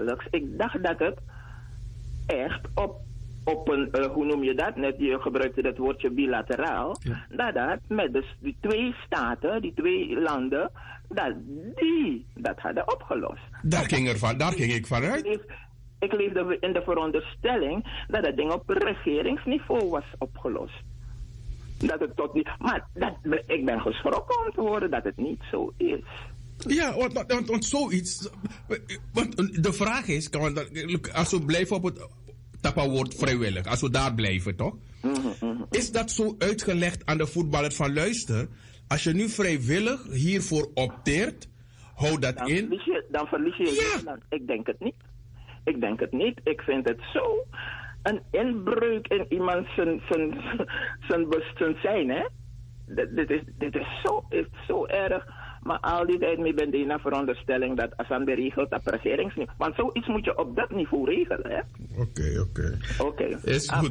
dergelijks. Ik dacht dat het echt op een, hoe noem je dat? Net, je gebruikte dat woordje bilateraal. Ja. Dat met die twee staten, die twee landen, dat die dat hadden opgelost. Daar ging ik vanuit. Ik leefde in de veronderstelling dat het ding op regeringsniveau was opgelost. Dat het tot niet. Maar ik ben geschrokken om te horen dat het niet zo is. Ja, want zoiets. Want de vraag is, als we blijven op het tappenwoord vrijwillig, als we daar blijven, toch? Is dat zo uitgelegd aan de voetballer van luister? Als je nu vrijwillig hiervoor opteert, hou dat dan in. Dan verlies je ja. Ik denk het niet. Ik vind het zo een inbreuk in iemand zijn zijn, hè? Dit is zo erg. Maar al die tijd mee ben je naar veronderstelling dat als aan de regelt dat regeringsniveau. Want zoiets moet je op dat niveau regelen, hè? Oké. Is goed.